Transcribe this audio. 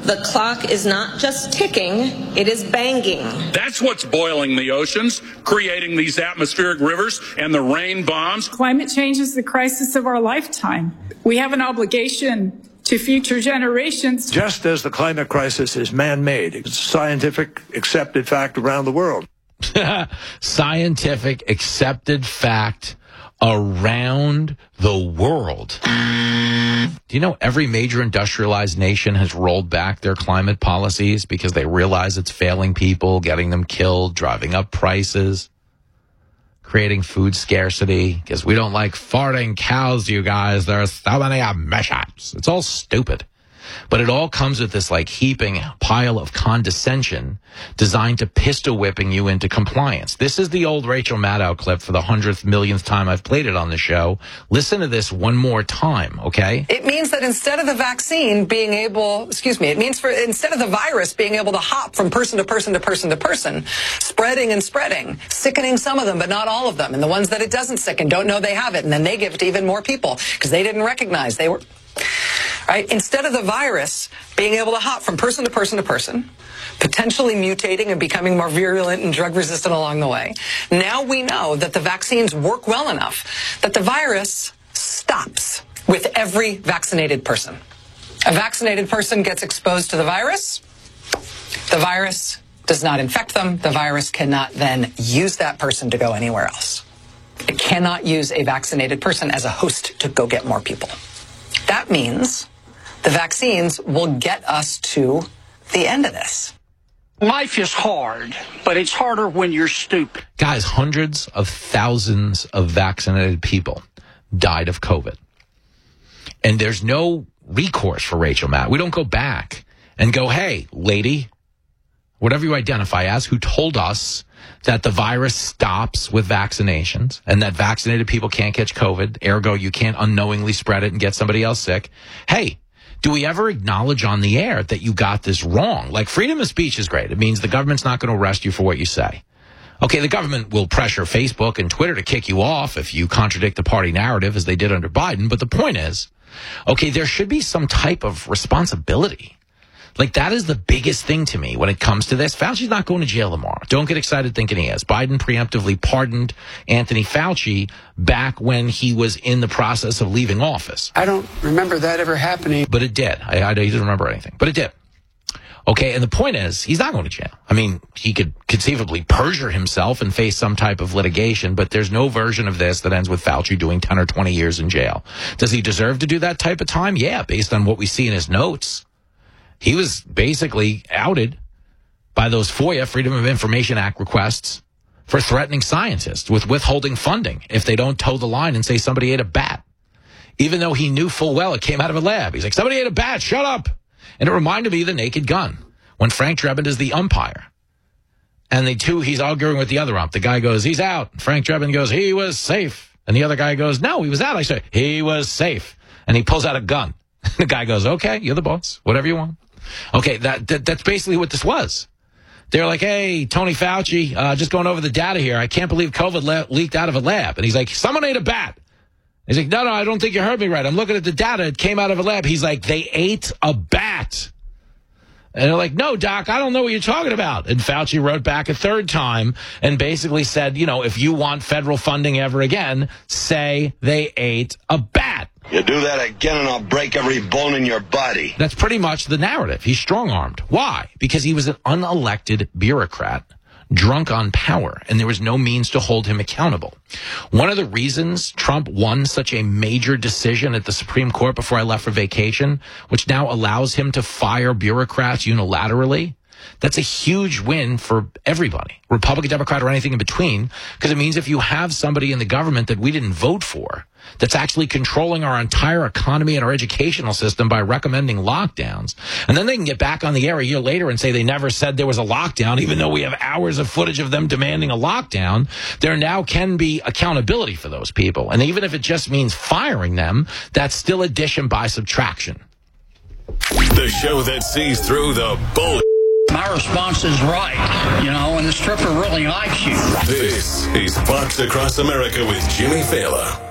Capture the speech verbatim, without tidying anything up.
The clock is not just ticking, it is banging. That's what's boiling the oceans, creating these atmospheric rivers and the rain bombs. Climate change is the crisis of our lifetime. We have an obligation to future generations. Just as the climate crisis is man-made, it's a scientific accepted fact around the world. Scientific accepted fact around the world. Do you know every major industrialized nation has rolled back their climate policies because they realize it's failing people, getting them killed, driving up prices, creating food scarcity, because we don't like farting cows, you guys. There are so many emissions. It's all stupid. But it all comes with this like heaping pile of condescension designed to pistol whipping you into compliance. This is the old Rachel Maddow clip for the hundredth millionth time I've played it on the show. Listen to this one more time, okay? It means that instead of the vaccine being able, excuse me, it means for instead of the virus being able to hop from person to person to person to person, spreading and spreading, sickening some of them, but not all of them. And the ones that it doesn't sicken don't know they have it. And then they give it to even more people because they didn't recognize they were... Right? Instead of the virus being able to hop from person to person to person, potentially mutating and becoming more virulent and drug resistant along the way, now we know that the vaccines work well enough that the virus stops with every vaccinated person. A vaccinated person gets exposed to the virus. The virus does not infect them. The virus cannot then use that person to go anywhere else. It cannot use a vaccinated person as a host to go get more people. That means the vaccines will get us to the end of this. Life is hard, but it's harder when you're stupid. Guys, hundreds of thousands of vaccinated people died of COVID. And there's no recourse for Rachel Maddow. We don't go back and go, hey, lady, whatever you identify as, who told us that the virus stops with vaccinations and that vaccinated people can't catch COVID, ergo you can't unknowingly spread it and get somebody else sick. Hey, do we ever acknowledge on the air that you got this wrong? Like, freedom of speech is great. It means the government's not going to arrest you for what you say. Okay, the government will pressure Facebook and Twitter to kick you off if you contradict the party narrative, as they did under Biden. But the point is, okay, there should be some type of responsibility. Like, that is the biggest thing to me when it comes to this. Fauci's not going to jail tomorrow. Don't get excited thinking he is. Biden preemptively pardoned Anthony Fauci back when he was in the process of leaving office. I don't remember that ever happening. But it did. I, I he didn't remember anything. But it did. Okay, and the point is, he's not going to jail. I mean, he could conceivably perjure himself and face some type of litigation, but there's no version of this that ends with Fauci doing ten or twenty years in jail. Does he deserve to do that type of time? Yeah, based on what we see in his notes. He was basically outed by those FOIA, Freedom of Information Act requests for threatening scientists with withholding funding if they don't toe the line and say somebody ate a bat. Even though he knew full well it came out of a lab. He's like, somebody ate a bat, shut up. And it reminded me of The Naked Gun, when Frank Drebin is the umpire. And the two, he's arguing with the other ump. The guy goes, he's out. And Frank Drebin goes, he was safe. And the other guy goes, no, he was out. I say, he was safe. And he pulls out a gun. The guy goes, okay, you're the boss, whatever you want. Okay, that, that that's basically what this was. They're like, hey, Tony Fauci, uh, just going over the data here. I can't believe COVID le- leaked out of a lab. And he's like, someone ate a bat. He's like, no, no, I don't think you heard me right. I'm looking at the data. It came out of a lab. He's like, they ate a bat. And they're like, no, Doc, I don't know what you're talking about. And Fauci wrote back a third time and basically said, you know, if you want federal funding ever again, say they ate a bat. You do that again and I'll break every bone in your body. That's pretty much the narrative. He's strong-armed. Why? Because he was an unelected bureaucrat, drunk on power, and there was no means to hold him accountable. One of the reasons Trump won such a major decision at the Supreme Court before I left for vacation, which now allows him to fire bureaucrats unilaterally, that's a huge win for everybody, Republican, Democrat, or anything in between, because it means if you have somebody in the government that we didn't vote for that's actually controlling our entire economy and our educational system by recommending lockdowns, and then they can get back on the air a year later and say they never said there was a lockdown, even though we have hours of footage of them demanding a lockdown, there now can be accountability for those people. And even if it just means firing them, that's still addition by subtraction. The show that sees through the bull. My response is right, you know, and the stripper really likes you. This is Fox Across America with Jimmy Fallon.